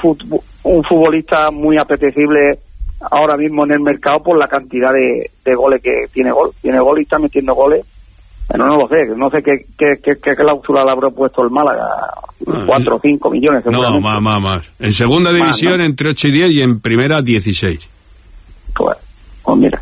futbolista muy apetecible ahora mismo en el mercado por la cantidad de goles que tiene gol y está metiendo goles. Bueno, no sé qué cláusula le habrá puesto el Málaga, 4 o 5 millones seguramente. No, más. En segunda división, ¿no? Entre 8 y 10, y en primera 16. Pues mira.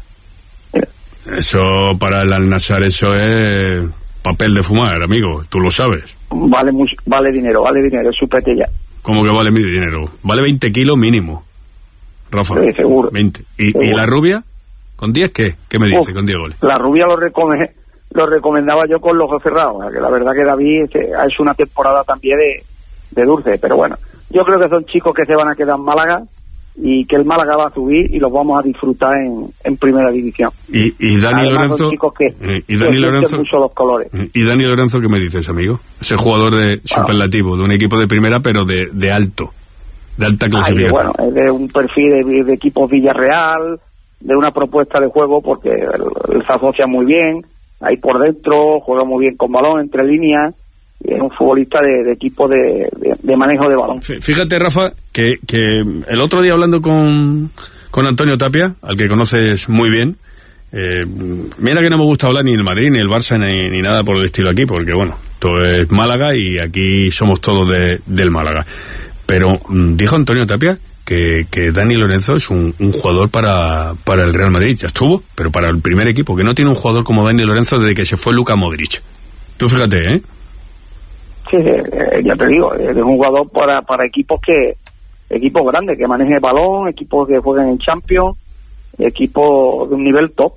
Eso para el Al-Nassr, eso es papel de fumar, amigo, tú lo sabes. Vale dinero, es su pete ya. ¿Cómo que vale mi dinero? Vale 20 kilos mínimo, Rafa. Sí, seguro. 20. Seguro. ¿Y la rubia? ¿Con 10 qué? ¿Qué me dice con 10 goles? La rubia lo recomendaba yo con los ojos cerrados, que la verdad que David ha hecho una temporada también de dulce, pero bueno, yo creo que son chicos que se van a quedar en Málaga y que el Málaga va a subir y los vamos a disfrutar en primera división. Y Dani además, Lorenzo, son chicos que Dani Lorenzo mucho los colores. ¿Y Dani Lorenzo qué me dices, amigo? Ese jugador de superlativo, de un equipo de primera, pero de alta clasificación. Bueno, es de un perfil de equipo Villarreal, de una propuesta de juego, porque él se asocia muy bien ahí por dentro, juega muy bien con balón, entre líneas, y es un futbolista de equipo de manejo de balón. Fíjate, Rafa, que el otro día hablando con Antonio Tapia, al que conoces muy bien, mira que no me gusta hablar ni el Madrid, ni el Barça, ni nada por el estilo aquí, porque bueno, todo es Málaga y aquí somos todos del Málaga. Pero dijo Antonio Tapia que Dani Lorenzo es un jugador para el Real Madrid. Ya estuvo, pero para el primer equipo, que no tiene un jugador como Dani Lorenzo desde que se fue Luka Modric. Tú fíjate, ¿eh? Sí, ya te digo, es un jugador para equipos grandes, que manejen el balón, equipos que jueguen en Champions, equipos de un nivel top.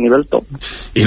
Y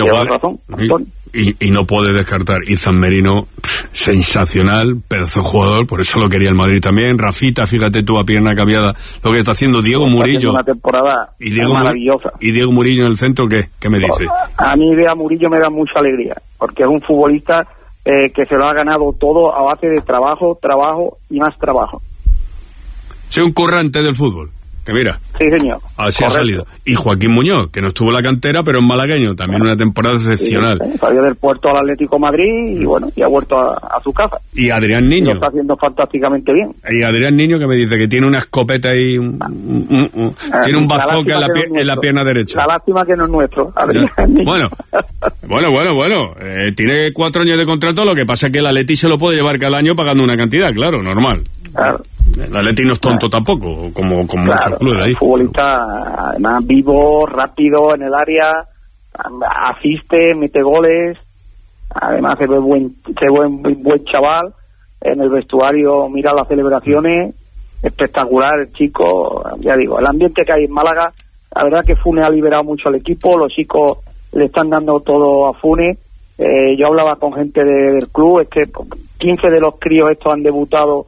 no puede descartar Izan Merino, sensacional, pedazo de jugador, por eso lo quería el Madrid también. Rafita, fíjate tú, a pierna cambiada, lo que está haciendo Diego Murillo. Una temporada maravillosa. Y Diego Murillo en el centro, ¿qué me dice? A mí a Murillo me da mucha alegría, porque es un futbolista que se lo ha ganado todo a base de trabajo y más trabajo. Sé un currante del fútbol. Que mira, sí, señor. Así correcto. Ha salido. Y Joaquín Muñoz, que no estuvo en la cantera, pero es malagueño, también una temporada excepcional. Sí, salió del Puerto al Atlético Madrid y bueno, y ha vuelto a su casa. Y Adrián Niño. Y lo está haciendo fantásticamente bien. Y Adrián Niño, que me dice que tiene una escopeta ahí, tiene un bazooka en la pierna derecha. La lástima que no es nuestro, Adrián Niño. Bueno. Tiene 4 años de contrato, lo que pasa es que el Atleti se lo puede llevar cada año pagando una cantidad, claro, normal. Claro. El Atleti no es tonto tampoco, como muchos clubes ahí. Futbolista, además, vivo, rápido en el área, asiste, mete goles, además se ve buen chaval. En el vestuario mira las celebraciones, espectacular el chico. Ya digo, el ambiente que hay en Málaga, la verdad que Funes ha liberado mucho al equipo, los chicos le están dando todo a Funes. Yo hablaba con gente del club, es que 15 de los críos estos han debutado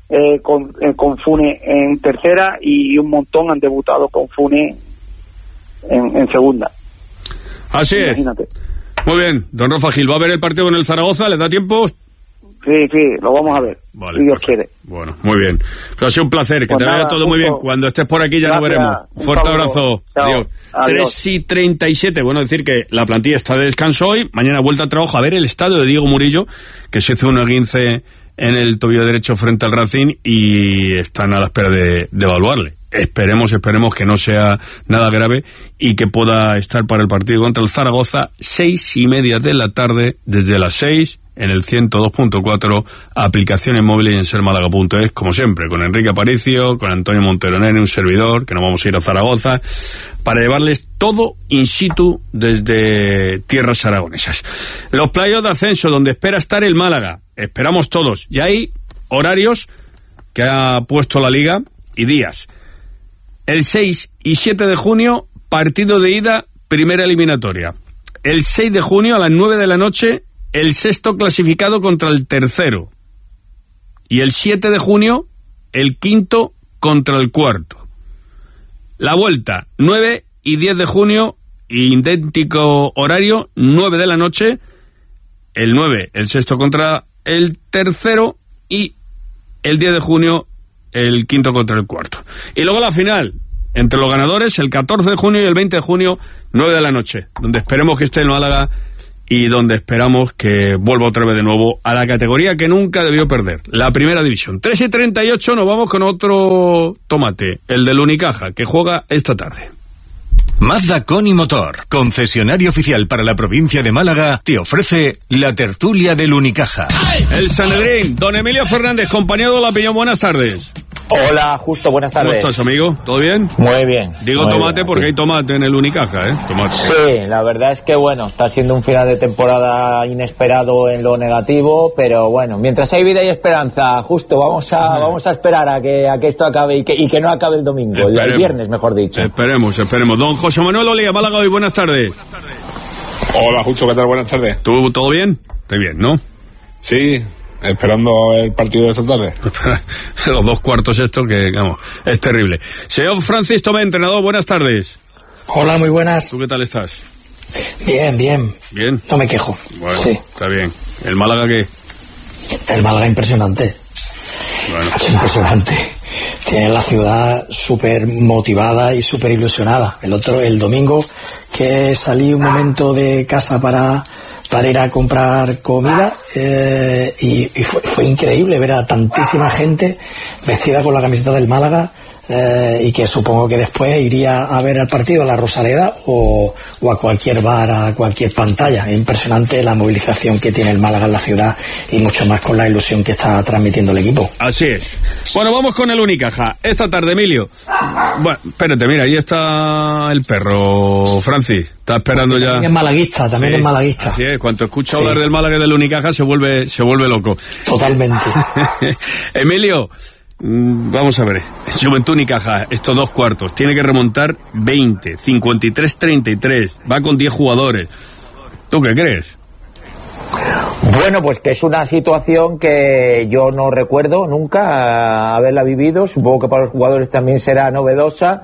con Funes en tercera y un montón han debutado con Funes en segunda. Así Imagínate. Es. Muy bien, don Rafa Gil, ¿va a ver el partido con el Zaragoza? ¿Le da tiempo? Sí, lo vamos a ver, vale, si Dios quiere. Bueno, muy bien. Pero ha sido un placer, que te vaya todo muy bien. Cuando estés por aquí ya nos veremos. Un fuerte abrazo. Adiós. 3:37. Bueno, decir que la plantilla está de descanso hoy. Mañana vuelta al trabajo a ver el estadio de Diego Murillo, que se hizo un esguince en el tobillo derecho frente al Racing y están a la espera de evaluarle. Esperemos que no sea nada grave y que pueda estar para el partido contra el Zaragoza, 6:30 de la tarde, desde las 6 en el 102.4, aplicaciones móviles y en sermálaga.es, como siempre, con Enrique Aparicio, con Antonio Montero Nene, un servidor, que nos vamos a ir a Zaragoza, para llevarles todo in situ desde tierras aragonesas. Los playoffs de ascenso, donde espera estar el Málaga, esperamos todos. Ya hay horarios que ha puesto la Liga y días. El 6 y 7 de junio, partido de ida, primera eliminatoria. El 6 de junio, a las 9 de la noche, el sexto clasificado contra el tercero. Y el 7 de junio, el quinto contra el cuarto. La vuelta, 9 y 10 de junio, idéntico horario, 9 de la noche, el 9, el sexto contra el tercero, y el 10 de junio, el quinto contra el cuarto. Y luego la final, entre los ganadores, el 14 de junio y el 20 de junio, 9 de la noche, donde esperemos que esté el Málaga y donde esperamos que vuelva otra vez de nuevo a la categoría que nunca debió perder, la primera división. 3:38, nos vamos con otro tomate, el del Unicaja, que juega esta tarde. Mazda Con Motor, concesionario oficial para la provincia de Málaga, te ofrece la tertulia del Unicaja. El Sanedrín, don Emilio Fernández, compañero de La Piñón, buenas tardes. Hola, Justo, buenas tardes. ¿Cómo estás, amigo? ¿Todo bien? Muy bien. Digo muy tomate bien, porque sí. hay tomate en el Unicaja, ¿eh? Tomate. Sí, la verdad es que, bueno, está siendo un final de temporada inesperado en lo negativo, pero bueno, mientras hay vida y esperanza, Justo, vamos a esperar a que esto acabe y que no acabe el domingo, el viernes, mejor dicho. Esperemos. Don José Manuel Olía, Málaga hoy, buenas tardes. Hola, Justo, ¿qué tal? Buenas tardes. ¿Tú todo bien? Estoy bien, ¿no? Sí, esperando el partido de esta tarde. Los 2 cuartos esto que, vamos, es terrible. Señor Francis Tomé, entrenador, buenas tardes. Hola, muy buenas. ¿Tú qué tal estás? Bien. ¿Bien? No me quejo. Bueno, sí. Está bien. ¿El Málaga qué? El Málaga impresionante. Bueno. Impresionante. Tiene la ciudad súper motivada y súper ilusionada. El domingo que salí un momento de casa para ir a comprar comida y fue increíble ver a tantísima gente vestida con la camiseta del Málaga y que supongo que después iría a ver el partido a la Rosaleda o a cualquier bar, a cualquier pantalla. Es impresionante la movilización que tiene el Málaga en la ciudad y mucho más con la ilusión que está transmitiendo el equipo. Así es. Bueno, vamos con el Unicaja. Esta tarde, Emilio. Bueno, espérate, mira, ahí está el perro, Francis. Está esperando ya. También es malaguista. Así es, cuando escucha hablar del Málaga y del Unicaja se vuelve loco. Totalmente. Emilio, vamos a ver, Juventud Unicaja, estos 2 cuartos, tiene que remontar 20, 53-33, va con 10 jugadores. ¿Tú qué crees? Bueno, pues que es una situación que yo no recuerdo nunca haberla vivido, supongo que para los jugadores también será novedosa.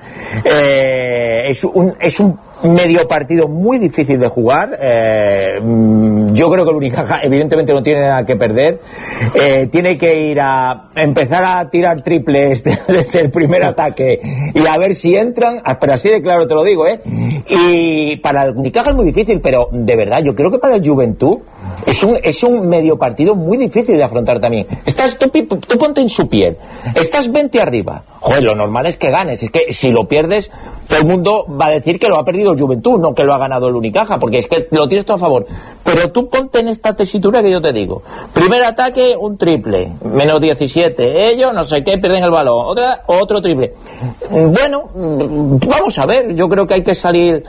Es un medio partido muy difícil de jugar. Yo creo que el Unicaja evidentemente no tiene nada que perder. Tiene que ir a empezar a tirar triples desde el primer ataque y a ver si entran, pero así de claro te lo digo, y para el Unicaja es muy difícil, pero de verdad yo creo que para el Juventud es un medio partido muy difícil de afrontar también. Tú ponte en su piel, estás 20 arriba, joder, lo normal es que ganes, es que si lo pierdes todo el mundo va a decir que lo ha perdido el Juventud, no que lo ha ganado el Unicaja, porque es que lo tienes todo a favor. Pero tú ponte en esta tesitura que yo te digo. Primer ataque, un triple, menos 17, ellos no sé qué, pierden el balón, otro triple. Bueno, vamos a ver, yo creo que hay que salir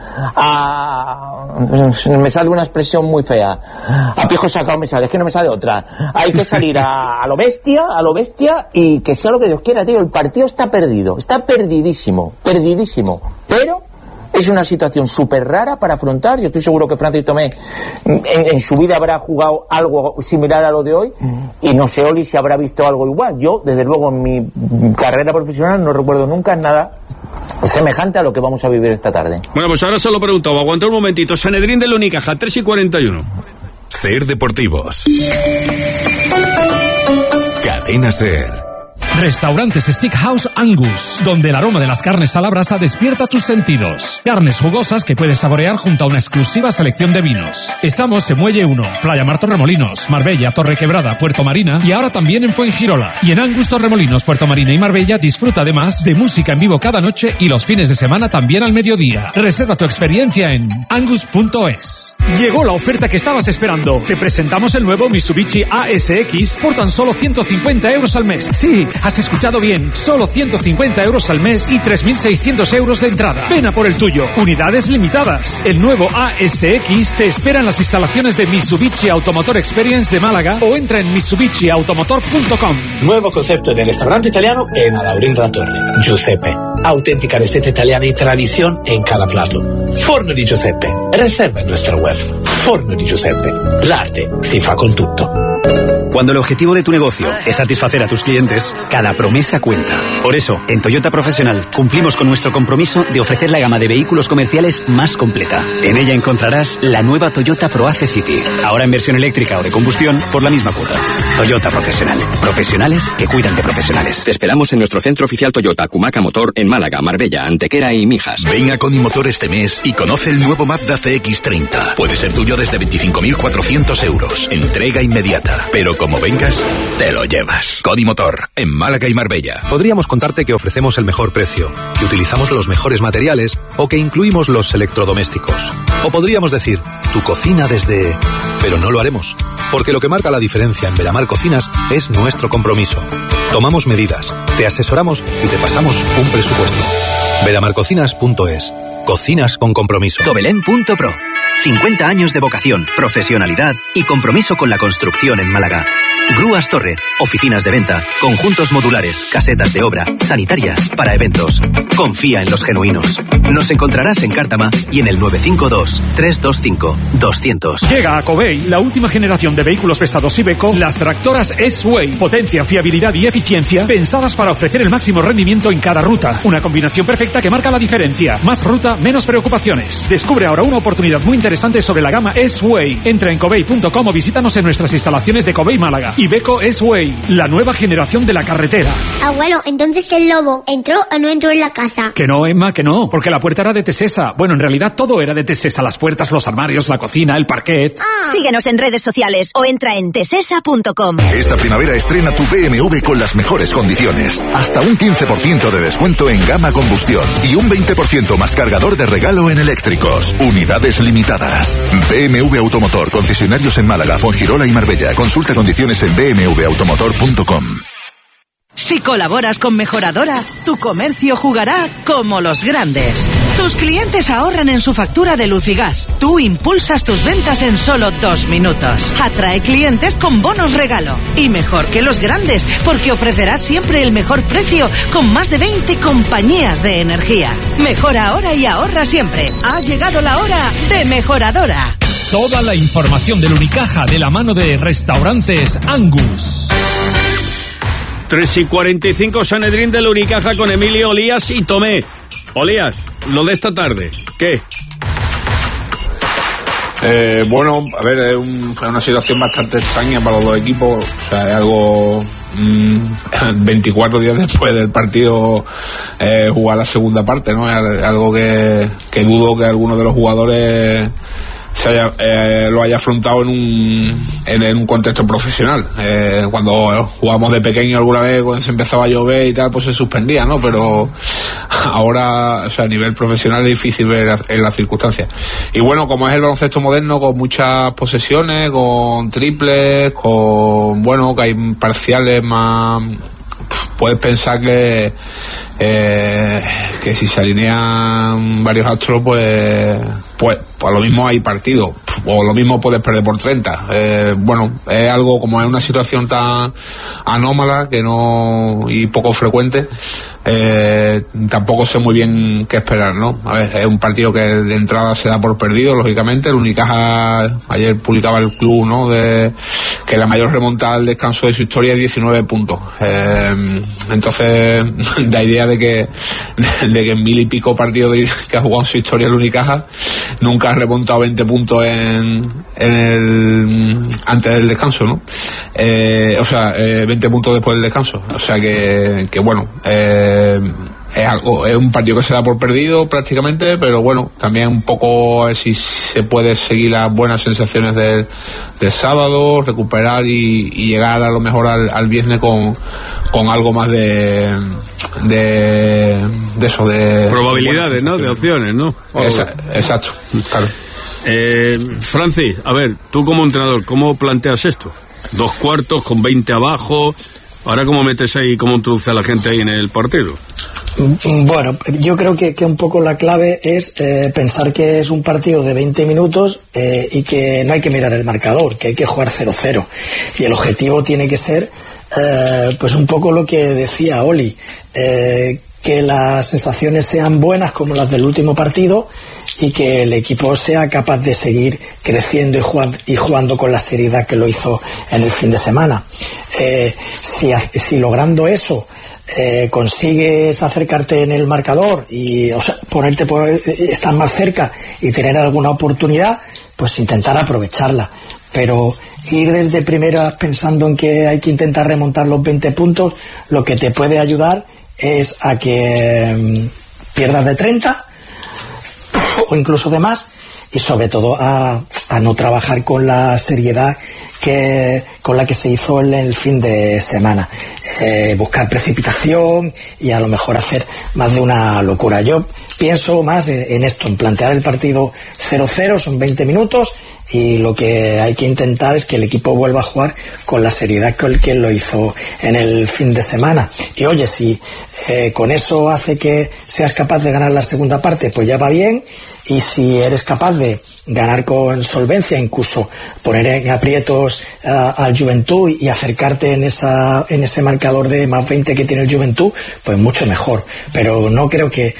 me sale una expresión muy fea, a pijo sacado me sale, es que no me sale otra. Hay que salir a lo bestia y que sea lo que Dios quiera, tío. El partido está perdido, está perdidísimo, pero es una situación súper rara para afrontar. Yo estoy seguro que Francis Tomé en su vida habrá jugado algo similar a lo de hoy y no sé, Oli, si habrá visto algo igual. Yo, desde luego, en mi carrera profesional no recuerdo nunca nada semejante a lo que vamos a vivir esta tarde. Bueno, pues ahora se lo preguntaba, aguanta un momentito. Sanedrín del Unicaja, 3:41. Ser Deportivos. Cadena Ser. Restaurantes Steakhouse Angus, donde el aroma de las carnes a la brasa despierta tus sentidos. Carnes jugosas que puedes saborear junto a una exclusiva selección de vinos. Estamos en Muelle 1, Playa Mar Torremolinos, Marbella, Torrequebrada, Puerto Marina y ahora también en Fuengirola. Y en Angus Torremolinos, Puerto Marina y Marbella disfruta además de música en vivo cada noche y los fines de semana también al mediodía. Reserva tu experiencia en angus.es. Llegó la oferta que estabas esperando. Te presentamos el nuevo Mitsubishi ASX por tan solo 150 euros al mes. Sí, has escuchado bien. Solo 150 euros al mes y 3.600 euros de entrada. Ven a por el tuyo. Unidades limitadas. El nuevo ASX te espera en las instalaciones de Mitsubishi Automotor Experience de Málaga o entra en mitsubishiautomotor.com. Nuevo concepto de restaurante italiano en Alaurín La Torre. Giuseppe. Auténtica receta italiana y tradición en cada plato. Forno di Giuseppe. Reserva en nuestra web. Forno di Giuseppe. L'arte si fa con tutto. Cuando el objetivo de tu negocio es satisfacer a tus clientes, cada promesa cuenta. Por eso, en Toyota Profesional cumplimos con nuestro compromiso de ofrecer la gama de vehículos comerciales más completa. En ella encontrarás la nueva Toyota ProAce City, ahora en versión eléctrica o de combustión por la misma cuota. Toyota Profesional. Profesionales que cuidan de profesionales. Te esperamos en nuestro centro oficial Toyota Cumaca Motor en Málaga, Marbella, Antequera y Mijas. Ven a Conimotor este mes y conoce el nuevo Mazda CX-30. Puede ser tuyo desde 25.400 euros. Entrega inmediata. Pero como vengas, te lo llevas. Conimotor, en Málaga y Marbella. Podríamos contarte que ofrecemos el mejor precio, que utilizamos los mejores materiales o que incluimos los electrodomésticos. O podríamos decir, tu cocina desde... Pero no lo haremos, porque lo que marca la diferencia en Veramar Cocinas es nuestro compromiso. Tomamos medidas, te asesoramos y te pasamos un presupuesto. Veramarcocinas.es. Cocinas con compromiso. Tobelén.pro. 50 años de vocación, profesionalidad y compromiso con la construcción en Málaga. Grúas Torre, oficinas de venta, conjuntos modulares, casetas de obra, sanitarias, para eventos. Confía en los genuinos. Nos encontrarás en Cártama y en el 952-325-200. Llega a Covey la última generación de vehículos pesados Iveco, las tractoras S-Way. Potencia, fiabilidad y eficiencia pensadas para ofrecer el máximo rendimiento en cada ruta. Una combinación perfecta que marca la diferencia. Más ruta, menos preocupaciones. Descubre ahora una oportunidad muy interesante sobre la gama S-Way. Entra en covey.com o visítanos en nuestras instalaciones de Covey Málaga. Iveco S-Way, la nueva generación de la carretera. Abuelo, entonces el lobo ¿entró o no entró en la casa? Que no, Emma, que no, porque la puerta era de Tesesa. Bueno, en realidad todo era de Tesesa, las puertas, los armarios, la cocina, el parquet. Síguenos en redes sociales o entra en tesesa.com. Esta primavera estrena tu BMW con las mejores condiciones. Hasta un 15% de descuento en gama combustión y un 20% más cargador de regalo en eléctricos. Unidades limitadas. BMW Automotor, concesionarios en Málaga, Fuengirola y Marbella. Consulta condiciones en bmwautomotor.com. Si colaboras con Mejoradora, tu comercio jugará como los grandes. Tus clientes ahorran en su factura de luz y gas. Tú impulsas tus ventas en solo 2 minutos. Atrae clientes con bonos regalo. Y mejor que los grandes, porque ofrecerás siempre el mejor precio con más de 20 compañías de energía. Mejora ahora y ahorra siempre. Ha llegado la hora de Mejoradora. Toda la información del Unicaja de la mano de Restaurantes Angus. 3:45 Sanedrín del Unicaja con Emilio, Olías y Tomé. Olías, lo de esta tarde, ¿qué? Bueno, a ver, es una situación bastante extraña para los dos equipos. O sea, es algo 24 días después del partido jugar la segunda parte, ¿no? Es algo que dudo que alguno de los jugadores lo haya afrontado en un contexto profesional. Cuando jugábamos de pequeño alguna vez, cuando se empezaba a llover y tal, pues se suspendía, ¿no? Pero ahora, o sea, a nivel profesional es difícil ver en las circunstancias. Y bueno, como es el baloncesto moderno, con muchas posesiones, con triples, con, bueno, que hay parciales más... Puedes pensar que si se alinean varios astros, pues a lo mismo hay partido, o lo mismo puedes perder por 30. Bueno, es algo, como es una situación tan anómala que no y poco frecuente, tampoco sé muy bien qué esperar, ¿no? A ver, es un partido que de entrada se da por perdido, lógicamente. El Unicaja, ayer publicaba el club, ¿no?, de que la mayor remontada al descanso de su historia es 19 puntos. Entonces, la idea de que en 1000 y pico partidos que ha jugado en su historia el Unicaja nunca ha remontado 20 puntos antes del descanso, ¿no? O sea, 20 puntos después del descanso. O sea que bueno, es un partido que se da por perdido prácticamente, pero bueno, también un poco a ver si se puede seguir las buenas sensaciones del sábado, recuperar y llegar a lo mejor al viernes con algo más de eso, de probabilidades, ¿no? De opciones, ¿no? Exacto, claro. Francis, a ver, tú como entrenador, ¿cómo planteas esto? 2 cuartos con 20 abajo. Ahora, ¿cómo metes ahí, cómo introduce a la gente ahí en el partido? Bueno, yo creo que un poco la clave es pensar que es un partido de 20 minutos y que no hay que mirar el marcador, que hay que jugar 0-0. Y el objetivo tiene que ser, pues un poco lo que decía Oli, que las sensaciones sean buenas como las del último partido y que el equipo sea capaz de seguir creciendo y jugando con la seriedad que lo hizo en el fin de semana. Si logrando eso consigues acercarte en el marcador y estar más cerca y tener alguna oportunidad, pues intentar aprovecharla, pero ir desde primeras pensando en que hay que intentar remontar los 20 puntos, lo que te puede ayudar es a que pierdas de 30 o incluso de más, y sobre todo a no trabajar con la seriedad con la que se hizo el fin de semana, buscar precipitación y a lo mejor hacer más de una locura. Yo pienso más en esto, en plantear el partido 0-0, son 20 minutos, y lo que hay que intentar es que el equipo vuelva a jugar con la seriedad con el que lo hizo en el fin de semana. Y oye, si con eso hace que seas capaz de ganar la segunda parte, pues ya va bien. Y si eres capaz de ganar con solvencia, incluso poner en aprietos al Juventud y acercarte en ese marcador de más 20 que tiene el Juventud, pues mucho mejor. Pero no creo que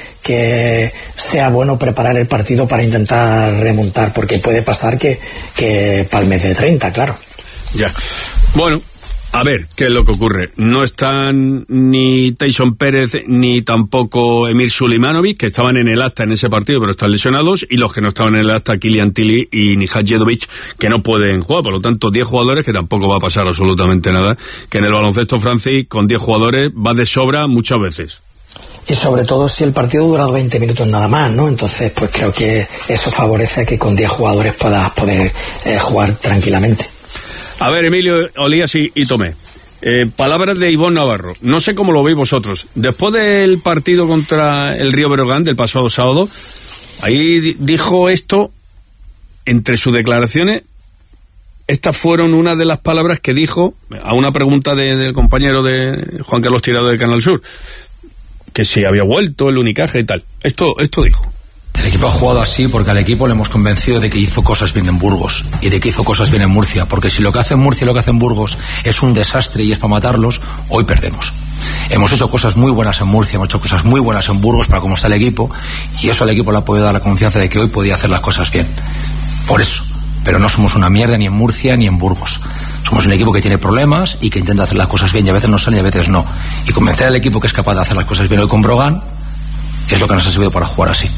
sea bueno preparar el partido para intentar remontar, porque puede pasar que palmes de 30, claro. Ya. Bueno, a ver, ¿qué es lo que ocurre? No están ni Tyson Pérez ni tampoco Emir Sulimanovic, que estaban en el acta en ese partido, pero están lesionados, y los que no estaban en el acta, Kylian Tilly y Nihad Jedovic, que no pueden jugar. Por lo tanto, 10 jugadores, que tampoco va a pasar absolutamente nada, que en el baloncesto francés con 10 jugadores va de sobra muchas veces. Y sobre todo si el partido dura 20 minutos nada más, ¿no? Entonces, pues creo que eso favorece que con 10 jugadores puedas poder jugar tranquilamente. A ver, Emilio, Olías y Tomé. Palabras de Ivonne Navarro. No sé cómo lo veis vosotros. Después del partido contra el Río Breogán del pasado sábado, ahí dijo esto, entre sus declaraciones, estas fueron una de las palabras que dijo a una pregunta del compañero de Juan Carlos Tirado de Canal Sur, que si había vuelto el Unicaja y tal. Esto dijo. El equipo ha jugado así porque al equipo le hemos convencido de que hizo cosas bien en Burgos y de que hizo cosas bien en Murcia, porque si lo que hace en Murcia y lo que hace en Burgos es un desastre y es para matarlos, hoy perdemos. Hemos hecho cosas muy buenas en Murcia, hemos hecho cosas muy buenas en Burgos para cómo está el equipo, y eso al equipo le ha podido dar la confianza de que hoy podía hacer las cosas bien. Por eso. Pero no somos una mierda ni en Murcia ni en Burgos. Somos un equipo que tiene problemas y que intenta hacer las cosas bien, y a veces no salen y a veces no. Y convencer al equipo que es capaz de hacer las cosas bien hoy con Brogan es lo que nos ha servido para jugar así.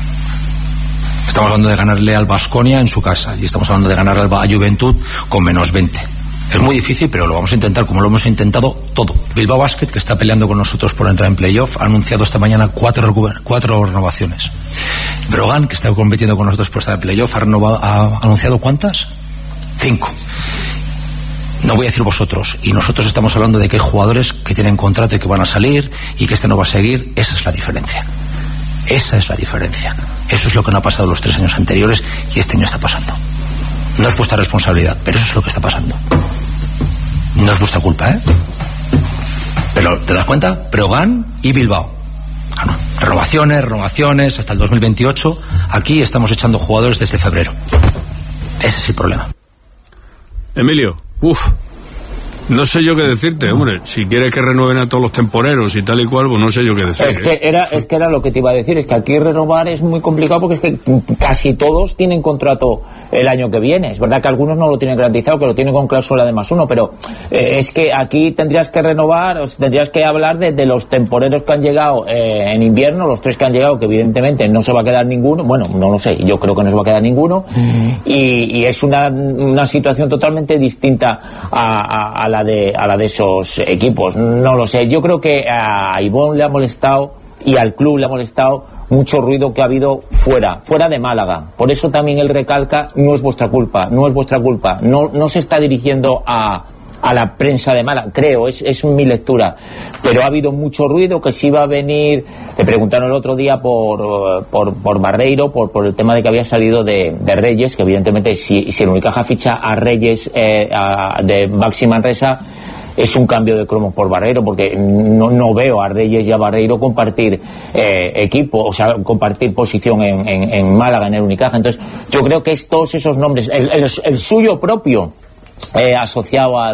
Estamos hablando de ganarle al Baskonia en su casa, y estamos hablando de ganarle a Juventud con menos 20. Es muy difícil, pero lo vamos a intentar como lo hemos intentado todo. Bilbao Basket, que está peleando con nosotros por entrar en playoff, ha anunciado esta mañana 4 renovaciones. Brogan, que está compitiendo con nosotros por estar en playoff, ha anunciado ¿cuántas? 5. No voy a decir vosotros, y nosotros estamos hablando de que hay jugadores que tienen contrato y que van a salir, y que este no va a seguir. Esa es la diferencia. Esa es la diferencia. Eso es lo que no ha pasado los 3 años anteriores, y este año está pasando. No es vuestra responsabilidad, pero eso es lo que está pasando. No es vuestra culpa, ¿eh? Pero, ¿te das cuenta? Brogan y Bilbao. No. Renovaciones hasta el 2028. Aquí estamos echando jugadores desde febrero. Ese es el problema. Emilio, no sé yo qué decirte, hombre. Si quieres que renueven a todos los temporeros y tal y cual, pues no sé yo qué decir. Es que era lo que te iba a decir, es que aquí renovar es muy complicado, porque es que casi todos tienen contrato el año que viene. Es verdad que algunos no lo tienen garantizado, que lo tienen con cláusula de +1, pero es que aquí tendrías que renovar, tendrías que hablar de los temporeros que han llegado en invierno, los 3 que han llegado, que evidentemente no se va a quedar ninguno. Bueno, no lo sé, yo creo que no se va a quedar ninguno. Y es una situación totalmente distinta a la de esos equipos. No lo sé, yo creo que a Ivonne le ha molestado y al club le ha molestado mucho ruido que ha habido fuera de Málaga. Por eso también él recalca: no es vuestra culpa, no se está dirigiendo a la prensa de Málaga, creo, es mi lectura, pero ha habido mucho ruido que si iba a venir. Le preguntaron el otro día por Barreiro, por el tema de que había salido de Reyes, que evidentemente si el Unicaja ficha a Reyes de Baxi Manresa, es un cambio de cromos por Barreiro, porque no veo a Reyes y a Barreiro compartir equipo, o sea, compartir posición en Málaga, en el Unicaja. Entonces yo creo que es todos esos nombres, el suyo propio, asociado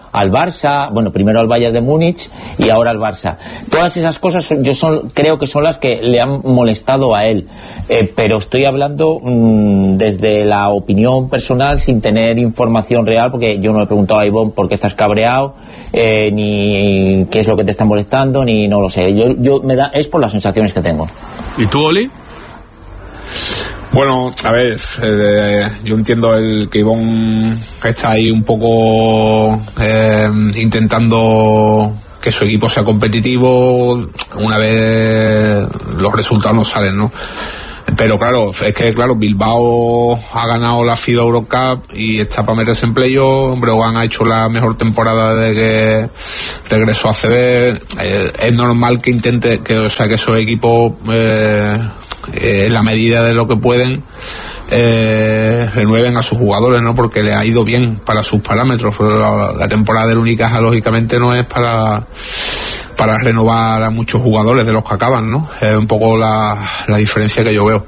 al Barça, bueno, primero al Bayern de Múnich y ahora al Barça. Todas esas cosas creo que son las que le han molestado a él, pero estoy hablando desde la opinión personal, sin tener información real, porque yo no le he preguntado a Ivonne por qué estás cabreado, ni qué es lo que te está molestando, ni no lo sé. Es por las sensaciones que tengo. ¿Y tú, Oli? Bueno, a ver, yo entiendo que Ivonne está ahí un poco intentando que su equipo sea competitivo una vez los resultados no salen, ¿no? Pero claro, Bilbao ha ganado la FIBA Eurocup y está para meterse en playoff. Breogán ha hecho la mejor temporada desde que regresó a CB. Es normal que intente que esos equipos en la medida de lo que pueden renueven a sus jugadores, ¿no? Porque le ha ido bien para sus parámetros. La temporada del Unicaja lógicamente no es para renovar a muchos jugadores de los que acaban, ¿no? Es un poco la diferencia que yo veo.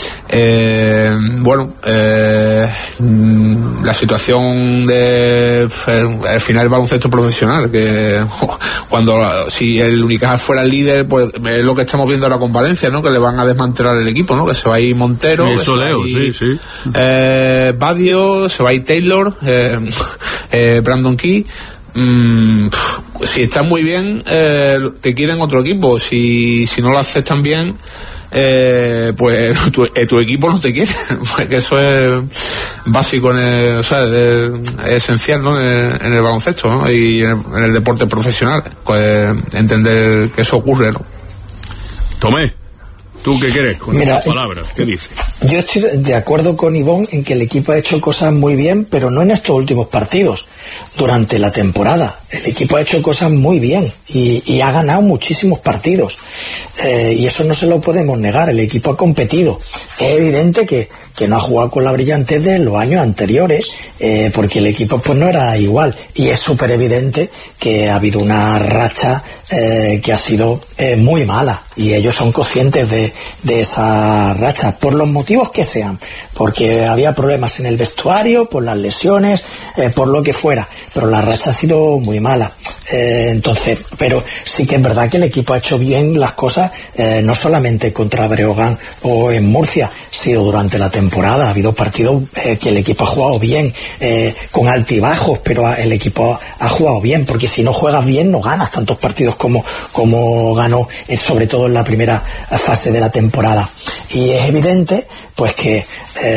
La situación al final del baloncesto profesional, que si el Unicaja fuera el líder, pues es lo que estamos viendo ahora con Valencia, ¿no? Que le van a desmantelar el equipo, ¿no? Que se va a ir Montero, eso leo, sí. Badio, se va a ir Taylor, Brandon Key. Si estás muy bien, te quieren otro equipo. Si no lo haces tan bien, pues tu equipo no te quiere. Porque eso es básico, es esencial, ¿no? En el baloncesto, ¿no? Y en el deporte profesional, pues entender que eso ocurre, ¿no? Tomé, ¿tú qué quieres con estas palabras? ¿Qué dices? Yo estoy de acuerdo con Ivonne en que el equipo ha hecho cosas muy bien, pero no en estos últimos partidos. Durante la temporada el equipo ha hecho cosas muy bien y ha ganado muchísimos partidos, y eso no se lo podemos negar. El equipo ha competido. Es evidente que no ha jugado con la brillantez de los años anteriores, porque el equipo pues no era igual, y es súper evidente que ha habido una racha que ha sido muy mala, y ellos son conscientes de esa racha, por los motivos que sean, porque había problemas en el vestuario, por las lesiones, por lo que fuera, pero la racha ha sido muy mala. Entonces, pero sí que es verdad que el equipo ha hecho bien las cosas, no solamente contra Breogán o en Murcia, sino durante la temporada. Ha habido partidos que el equipo ha jugado bien, con altibajos, pero el equipo ha jugado bien, porque si no juegas bien no ganas tantos partidos como ganó, sobre todo en la primera fase de la temporada. Y es evidente pues que,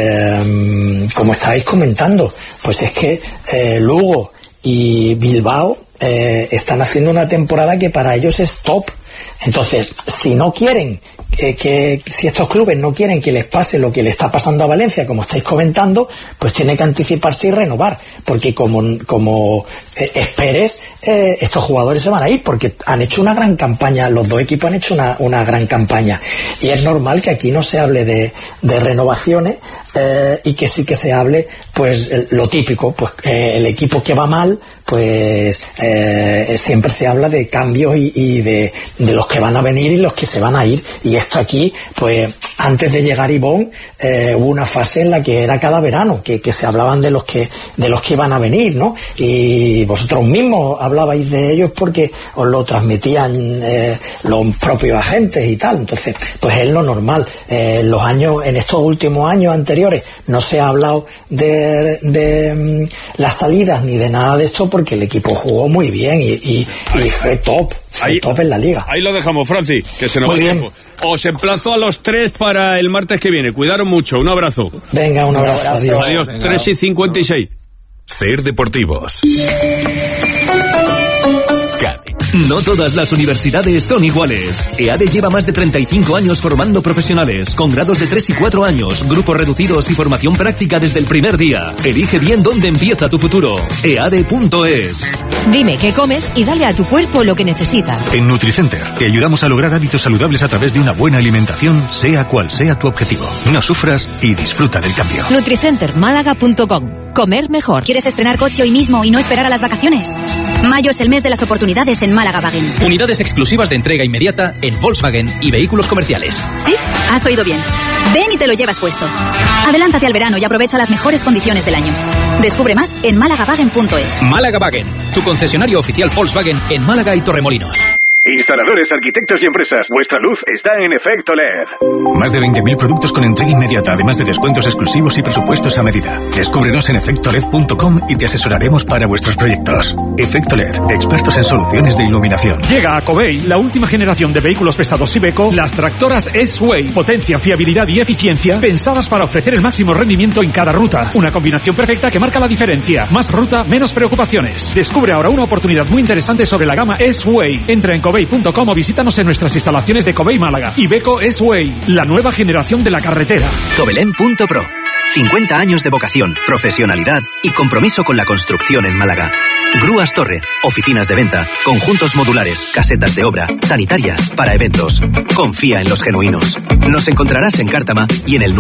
como estáis comentando, pues es que Lugo y Bilbao están haciendo una temporada que para ellos es top. Entonces, si no quieren si estos clubes no quieren que les pase lo que le está pasando a Valencia, como estáis comentando, pues tiene que anticiparse y renovar, porque como esperes, estos jugadores se van a ir, porque han hecho una gran campaña, los dos equipos han hecho una gran campaña, y es normal que aquí no se hable de renovaciones, y que sí que se hable pues lo típico, pues el equipo que va mal, pues siempre se habla de cambios y de los que van a venir y los que se van a ir. Y esto aquí, pues antes de llegar Ivonne, hubo una fase en la que era cada verano que se hablaban de los que iban a venir, ¿no? Y vosotros mismos hablabais de ellos porque os lo transmitían los propios agentes y tal. Entonces, pues es lo normal. En estos últimos años anteriores no se ha hablado de las salidas ni de nada de esto, porque el equipo jugó muy bien y fue top. Top en la liga. Ahí lo dejamos, Francis, que se nos va el tiempo. Os emplazo a los tres para el martes que viene. Cuidaros mucho. Un abrazo. Venga, un abrazo. Adiós. Adiós. 3:56. Ser Deportivos. No todas las universidades son iguales. EADE lleva más de 35 años formando profesionales, con grados de 3 y 4 años, grupos reducidos y formación práctica desde el primer día. Elige bien dónde empieza tu futuro. EADE.es. Dime qué comes y dale a tu cuerpo lo que necesita. En Nutricenter te ayudamos a lograr hábitos saludables a través de una buena alimentación, sea cual sea tu objetivo. No sufras y disfruta del cambio. Nutricentermálaga.com. Comer mejor. ¿Quieres estrenar coche hoy mismo y no esperar a las vacaciones? Mayo es el mes de las oportunidades en Málaga Wagen. Unidades exclusivas de entrega inmediata en Volkswagen y vehículos comerciales. ¿Sí? Has oído bien. Ven y te lo llevas puesto. Adelántate al verano y aprovecha las mejores condiciones del año. Descubre más en málaga-wagen.es. Málaga Wagen, tu concesionario oficial Volkswagen en Málaga y Torremolinos. Instaladores, arquitectos y empresas, vuestra luz está en Efecto LED. Más de 20.000 productos con entrega inmediata, además de descuentos exclusivos y presupuestos a medida. Descúbrenos en efectoled.com y te asesoraremos para vuestros proyectos. Efecto LED, expertos en soluciones de iluminación. Llega a Covey la última generación de vehículos pesados Iveco, las tractoras S-Way. Potencia, fiabilidad y eficiencia pensadas para ofrecer el máximo rendimiento en cada ruta. Una combinación perfecta que marca la diferencia. Más ruta, menos preocupaciones. Descubre ahora una oportunidad muy interesante sobre la gama S-Way. Entra en Covey.com o visítanos en nuestras instalaciones de Covey Málaga. Iveco S-Way, la nueva generación de la carretera. Cobelén.pro. 50 años de vocación, profesionalidad y compromiso con la construcción en Málaga. Grúas Torre, oficinas de venta, conjuntos modulares, casetas de obra, sanitarias, para eventos. Confía en los genuinos. Nos encontrarás en Cártama y en el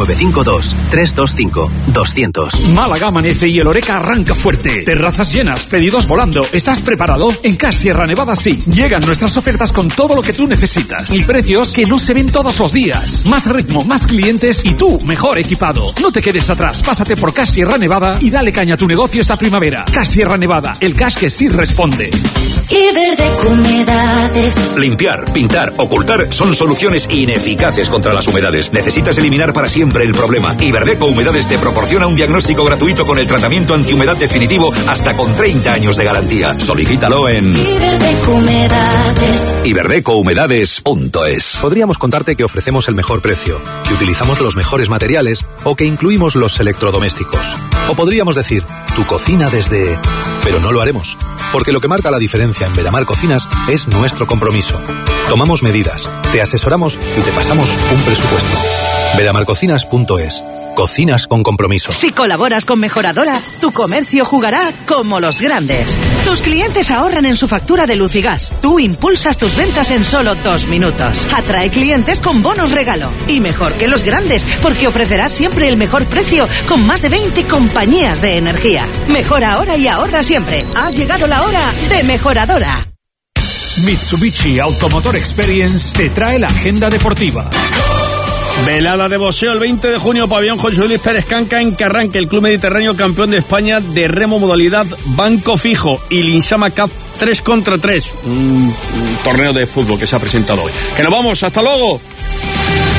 952-325-200. Málaga amanece y el Oreca arranca fuerte. Terrazas llenas, pedidos volando. ¿Estás preparado? En CAS Sierra Nevada sí. Llegan nuestras ofertas con todo lo que tú necesitas. Y precios que no se ven todos los días. Más ritmo, más clientes y tú mejor equipado. No te quedes atrás. Pásate por CAS Sierra Nevada y dale caña a tu negocio esta primavera. CAS Sierra Nevada, el cash que sí responde. Iberdeco Humedades. Limpiar, pintar, ocultar son soluciones ineficaces contra las humedades. Necesitas eliminar para siempre el problema. Iberdeco Humedades te proporciona un diagnóstico gratuito con el tratamiento antihumedad definitivo hasta con 30 años de garantía. Solicítalo en Iberdeco Humedades. iberdecohumedades.es. Podríamos contarte que ofrecemos el mejor precio, que utilizamos los mejores materiales o que incluimos los electrodomésticos. O podríamos decir, tu cocina desde... Pero no lo haremos, porque lo que marca la diferencia en Veramar Cocinas es nuestro compromiso. Tomamos medidas, te asesoramos y te pasamos un presupuesto. Veramarcocinas.es. Cocinas con compromiso. Si colaboras con Mejoradora, tu comercio jugará como los grandes. Tus clientes ahorran en su factura de luz y gas. Tú impulsas tus ventas en solo 2 minutos. Atrae clientes con bonos regalo. Y mejor que los grandes, porque ofrecerás siempre el mejor precio con más de 20 compañías de energía. Mejora ahora y ahorra siempre. Ha llegado la hora de Mejoradora. Mitsubishi Automotor Experience te trae la agenda deportiva. Velada de boxeo el 20 de junio, pabellón José Luis Pérez Canca en Carranque, el Club Mediterráneo campeón de España de remo modalidad banco fijo y Linsama Cup 3 contra 3, un torneo de fútbol que se ha presentado hoy. Que nos vamos, hasta luego.